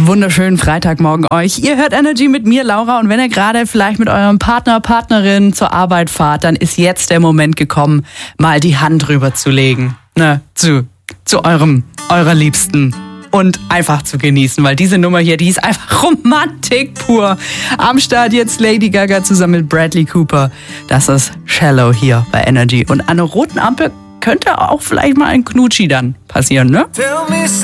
wunderschönen Freitagmorgen euch. Ihr hört Energy mit mir, Laura. Und wenn ihr gerade vielleicht mit eurem Partner, Partnerin zur Arbeit fahrt, dann ist jetzt der Moment gekommen, mal die Hand rüber zu legen. Zu eurer Liebsten. Und einfach zu genießen, weil diese Nummer hier, die ist einfach Romantik pur. Am Start jetzt Lady Gaga zusammen mit Bradley Cooper. Das ist Shallow hier bei Energy. Und an einer roten Ampel könnte auch vielleicht mal ein Knutschi dann passieren, ne?